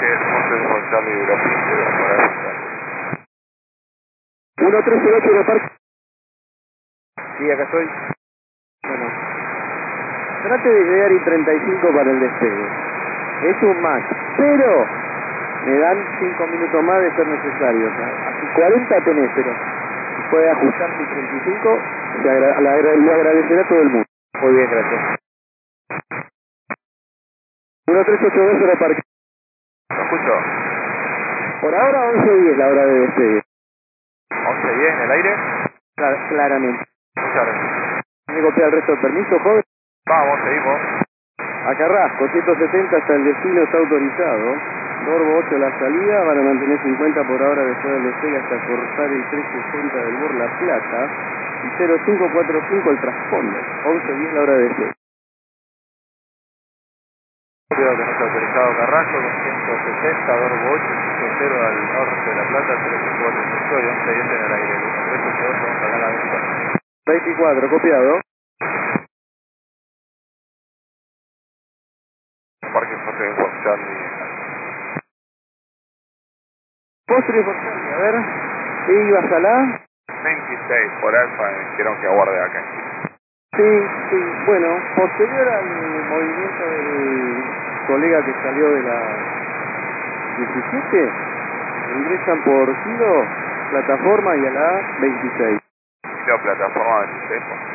Sí, es Montes por Charlie Brooklyn, por ahí. 1308 Aeroparque. Sí, acá estoy. Bueno, trate de llegar I-35 para el despegue. Es un max, pero me dan 5 minutos más de ser necesario. O sea, a 40 tenés, pero si puede ajustarse I-35, le agradecerá a todo el mundo. Muy bien, gracias. 1382 Aeroparque. ¿Lo escucho? Por ahora 11:10 la hora de despegue. 11:10 en el aire. Claramente. Muchas gracias. ¿Me copia el resto del permiso, joven? Vamos, seguimos. A Carrasco, 170 hasta el destino está autorizado. Norbo 8 la salida, van a mantener 50 por hora después del despegue hasta cortar el 360 del Bor La Plata. Y 0545 el transponder, 11:10 la hora de despegue. Creo que no está autorizado Carrasco con 160, Dorbo 8, 50 al norte de La Plata, 345 y 11:10 en el aire. 1382, vamos acá a la venta. 24, copiado. Parque Montes por Charlie. Postre por Charlie, a ver. ¿Sí ibas a la? 26 por Alfa, me dijeron que aguarde acá. Sí, bueno, posterior al movimiento del colega que salió de la 17, ingresan por Kilo, plataforma y a la 26. Y la plataforma 26 por